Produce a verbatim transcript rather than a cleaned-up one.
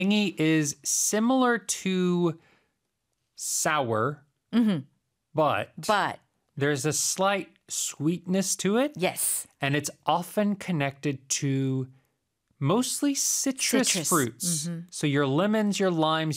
Tangy is similar to sour, Mm-hmm. but, But, there's a slight sweetness to it. yes. And it's often connected to mostly citrus, Citrus. fruits. Mm-hmm. So your lemons, your limes,